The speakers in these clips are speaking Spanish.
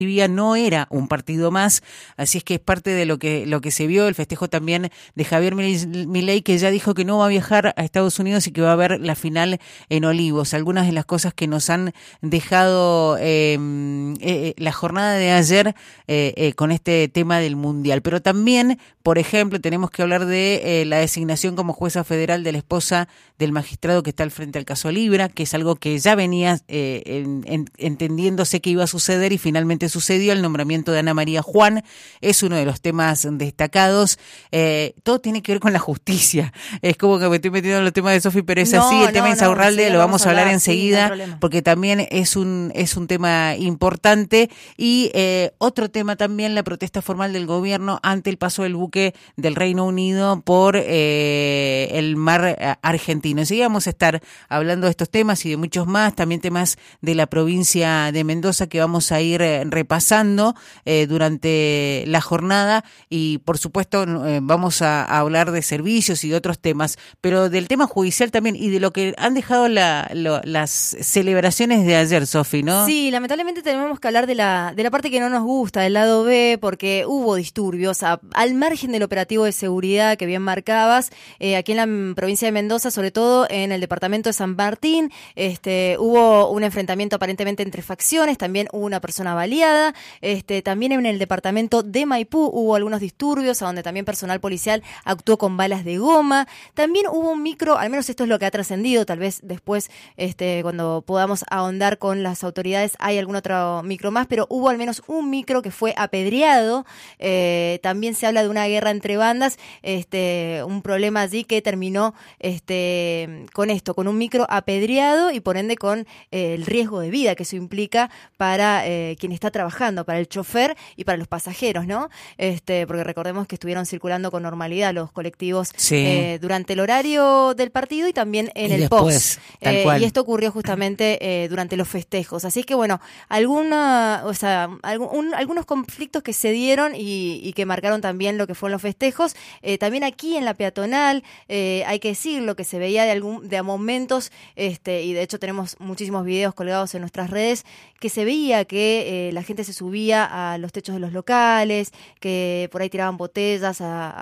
no era un partido más, así es que es parte de lo que se vio, el festejo también de Javier Milei, que ya dijo que no va a viajar a Estados Unidos y que va a ver la final en Olivos. Algunas de las cosas que nos han dejado la jornada de ayer con este tema del Mundial. Pero también, por ejemplo, tenemos que hablar de la designación como jueza federal de la esposa del magistrado que está al frente al caso Libra, que es algo que ya venía entendiéndose que iba a suceder y finalmente sucedió. El nombramiento de Ana María Juan es uno de los temas destacados. Todo tiene que ver con la justicia. Es como que me estoy metiendo en los temas de Sofi, pero es así. El tema Insaurralde lo vamos a hablar enseguida, sí, porque también es un tema importante. Y otro tema también, la protesta formal del gobierno ante el paso del buque del Reino Unido por el mar argentino. Enseguida vamos a estar hablando de estos temas y de muchos más, también temas de la provincia de Mendoza que vamos a ir repasando durante la jornada, y por supuesto vamos a hablar de servicios y de otros temas, pero del tema judicial también y de lo que han dejado las celebraciones de ayer, Sofi, ¿no? Sí, lamentablemente tenemos que hablar de la parte que no nos gusta, del lado B, porque hubo disturbios al margen del operativo de seguridad que bien marcabas, aquí en la provincia de Mendoza, sobre todo en el departamento de San Martín. Hubo un enfrentamiento aparentemente entre facciones, también hubo una persona baleada, también en el departamento de Maipú hubo algunos disturbios, a donde también personal policial actuó con balas de goma. También hubo un micro, al menos esto es lo que ha trascendido, tal vez después cuando podamos ahondar con las autoridades hay algún otro micro más, pero hubo al menos un micro que fue apedreado. También se habla de una guerra entre bandas, un problema allí que terminó con un micro apedreado y por ende con el riesgo de vida que eso implica para quien está trabajando, para el chofer y para los pasajeros, ¿no? Porque recordemos que estuvieron circulando con normalidad los colectivos, sí, durante el horario del partido y también en el después, post. Y esto ocurrió justamente durante los festejos. Así que bueno, algunos conflictos que se dieron y que marcaron también lo que fueron los festejos. También aquí en la peatonal, hay que decir lo que se veía de momentos, y de hecho tenemos muchísimos videos colgados en nuestras redes, que se veía que la gente se subía a los techos de los locales, que por ahí tiraban botellas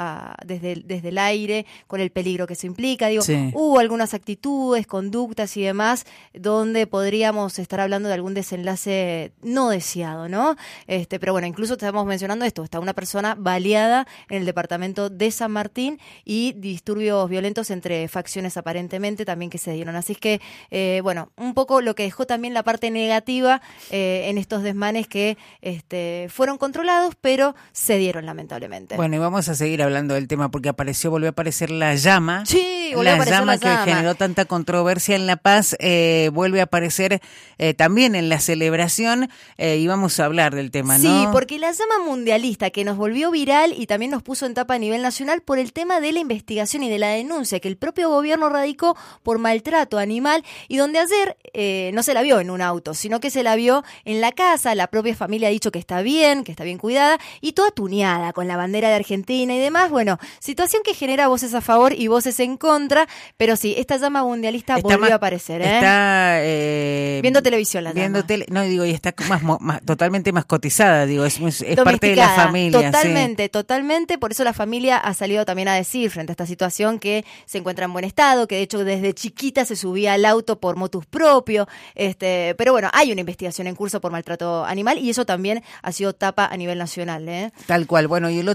desde el aire, con el peligro que eso implica. Sí. Hubo algunas actitudes, conductas y demás, donde podríamos estar hablando de algún desenlace no deseado, ¿no? Pero bueno, incluso estamos mencionando esto, está una persona baleada en el departamento de San Martín y disturbios violentos entre facciones aparentemente también que se dieron. Así es que, bueno, un poco lo que dejó también la parte negativa en estos desmanes que fueron controlados, pero se dieron lamentablemente. Bueno, y vamos a seguir hablando del tema porque volvió a aparecer la llama. Sí, volvió a aparecer la llama que generó tanta controversia en La Paz, vuelve a aparecer también en la celebración, y vamos a hablar del tema, ¿no? Sí, porque la llama mundialista que nos volvió viral y también nos puso en tapa a nivel nacional por el tema de la investigación y de la denuncia que el propio gobierno radicó por maltrato animal, y donde ayer no se la vio en un auto, sino que se la vio en la casa. La propia familia ha dicho que está bien cuidada y toda tuneada con la bandera de Argentina y demás. Bueno, situación que genera voces a favor y voces en contra, pero sí, esta llama mundialista volvió a aparecer. Está viendo televisión la llama. Y está totalmente mascotizada, es parte de la familia. Totalmente, por eso la familia ha salido también a decir frente a esta situación que se encuentra en buen estado, que de hecho desde chiquita se subía al auto por motus propio, pero bueno, hay una investigación en curso por maltrato animal y eso también ha sido tapa a nivel nacional. Tal cual. Bueno, y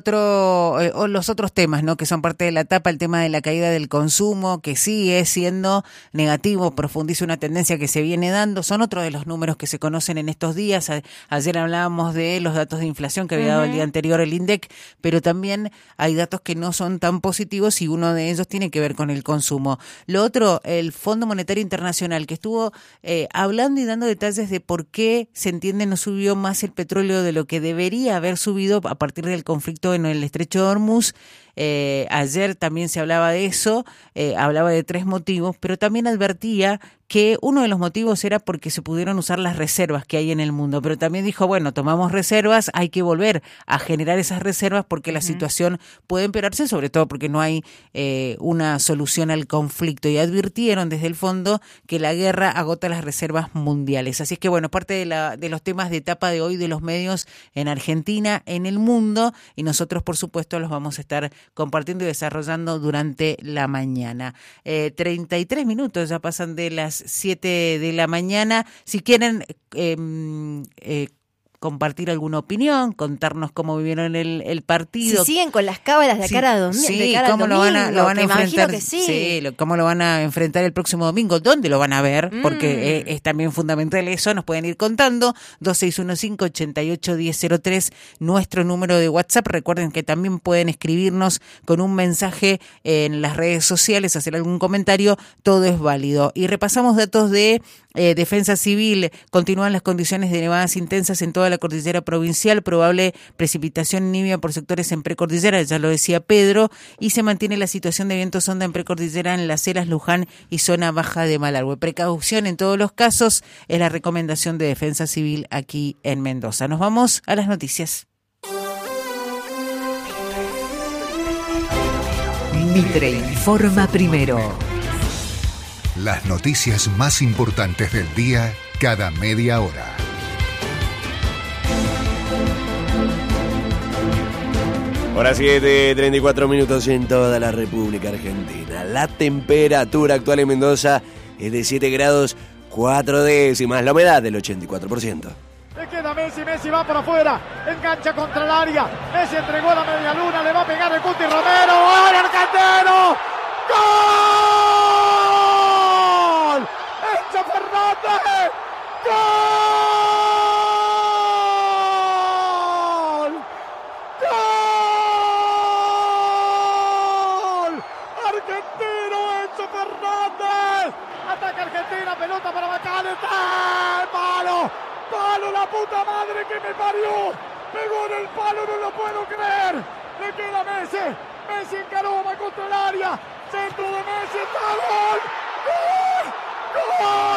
los otros temas, ¿no?, que son parte de la tapa, el tema de la caída del consumo, que sigue siendo negativo, profundiza una tendencia que se viene dando, son otro de los números que se conocen en estos días. Ayer hablábamos de los datos de inflación que había dado el día anterior el INDEC, pero también hay datos que no son tan positivos y uno de ellos tiene que ver con el consumo. Lo otro, el Fondo Monetario Internacional, que estuvo hablando y dando detalles de por qué se entiende no subió más el petróleo de lo que debería haber subido a partir del conflicto en el Estrecho de Hormuz. Ayer también se hablaba de eso, hablaba de 3 motivos, pero también advertía que uno de los motivos era porque se pudieron usar las reservas que hay en el mundo, pero también dijo, bueno, tomamos reservas, hay que volver a generar esas reservas porque la situación puede empeorarse, sobre todo porque no hay una solución al conflicto, y advirtieron desde el fondo que la guerra agota las reservas mundiales. Así es que bueno, parte de los temas de etapa de hoy de los medios en Argentina, en el mundo, y nosotros por supuesto los vamos a estar compartiendo y desarrollando durante la mañana. 33 minutos ya pasan de las 7 de la mañana. Si quieren compartir alguna opinión, contarnos cómo vivieron el partido. Si siguen con las cábalas de cara a domingo. Sí, cómo lo van a enfrentar. Sí, cómo lo van a enfrentar el próximo domingo, dónde lo van a ver, porque es también fundamental eso. Nos pueden ir contando. 2615-881003, nuestro número de WhatsApp. Recuerden que también pueden escribirnos con un mensaje en las redes sociales, hacer algún comentario, todo es válido. Y repasamos datos de Defensa Civil. Continúan las condiciones de nevadas intensas en toda la cordillera provincial, probable precipitación nibia por sectores en precordillera, ya lo decía Pedro, y se mantiene la situación de vientos onda en precordillera en Las Heras, Luján y zona baja de Malargüe. Precaución en todos los casos es la recomendación de Defensa Civil aquí en Mendoza. Nos vamos a las noticias. Mitre informa primero. Las noticias más importantes del día cada media hora. Hora 7, 34 minutos en toda la República Argentina. La temperatura actual en Mendoza es de 7 grados 4 décimas, la humedad del 84%. Le queda Messi, Messi va por afuera, engancha contra el área, Messi entregó la media luna, le va a pegar el Cuti Romero, ¡gol argentino! ¡Gol! ¡Enzo Fernández! ¡Gol! ¡Gol! ¡Argentino Enzo Fernández! Ataca Argentina, pelota para Macalester, ¡palo! ¡Palo, la puta madre que me parió! ¡Pegó en el palo, no lo puedo creer! ¡Le queda Messi! ¡Messi encaró, va contra el área! ¡Centro de Messi! ¡Está gol! ¡Gol! ¡Gol!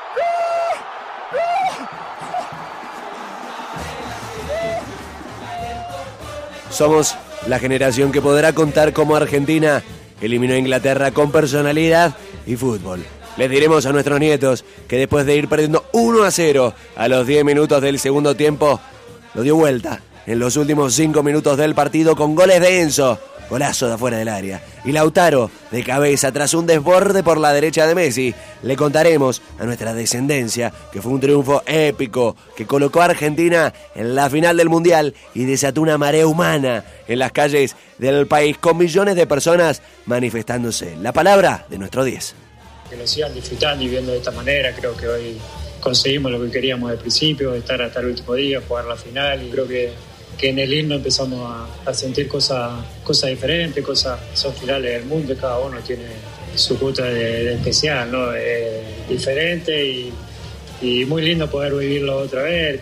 ¡Gol! Somos la generación que podrá contar cómo Argentina eliminó a Inglaterra con personalidad y fútbol. Les diremos a nuestros nietos que después de ir perdiendo 1-0 a los 10 minutos del segundo tiempo, lo dio vuelta en los últimos 5 minutos del partido con goles de Enzo, golazo de afuera del área, y Lautaro de cabeza tras un desborde por la derecha de Messi. Le contaremos a nuestra descendencia que fue un triunfo épico que colocó a Argentina en la final del Mundial y desató una marea humana en las calles del país con millones de personas manifestándose. La palabra de nuestro 10. Que lo sigan disfrutando y viendo de esta manera. Creo que hoy conseguimos lo que queríamos al principio, estar hasta el último día, jugar la final, y creo que en el himno empezamos a sentir cosas diferentes, son finales del mundo, y cada uno tiene su cuota de especial, ¿no? Diferente y muy lindo poder vivirlo otra vez.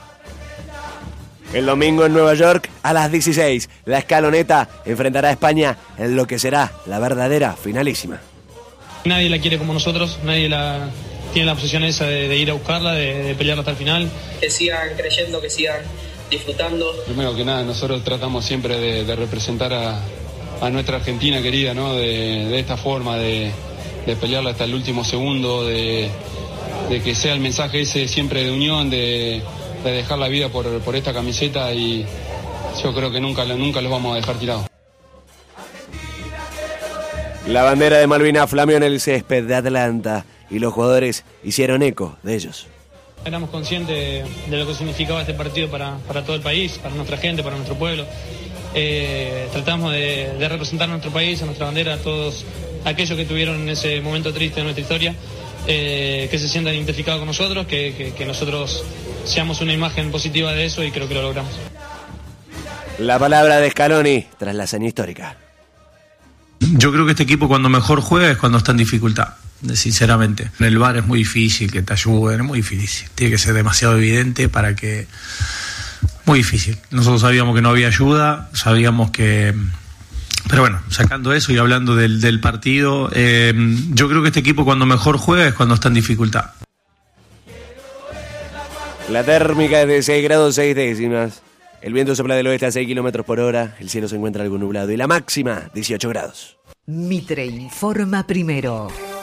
El domingo en Nueva York a las 16, la Escaloneta enfrentará a España en lo que será la verdadera finalísima. Nadie la quiere como nosotros, nadie tiene la posición esa de ir a buscarla, de pelearla hasta el final. Que sigan creyendo, que sigan disfrutando. Primero que nada, nosotros tratamos siempre de representar a nuestra Argentina querida, ¿no? De esta forma, de pelearla hasta el último segundo, de que sea el mensaje ese siempre de unión, de dejar la vida por esta camiseta, y yo creo que nunca los vamos a dejar tirados. La bandera de Malvinas flameó en el césped de Atlanta y los jugadores hicieron eco de ellos. Éramos conscientes de lo que significaba este partido para todo el país, para nuestra gente, para nuestro pueblo. Tratamos de representar a nuestro país, a nuestra bandera, a todos aquellos que tuvieron en ese momento triste de nuestra historia, que se sientan identificados con nosotros, que nosotros seamos una imagen positiva de eso, y creo que lo logramos. La palabra de Scaloni tras la hazaña histórica. Yo creo que este equipo cuando mejor juega es cuando está en dificultad, sinceramente. En el VAR es muy difícil que te ayuden, es muy difícil. Tiene que ser demasiado evidente para que... Muy difícil. Nosotros sabíamos que no había ayuda, sabíamos que Pero bueno, sacando eso y hablando del partido, yo creo que este equipo cuando mejor juega es cuando está en dificultad. La térmica es de 6 grados 6 décimas. El viento sopla del oeste a 6 kilómetros por hora. El cielo se encuentra algo nublado y la máxima 18 grados. Mitre informa primero.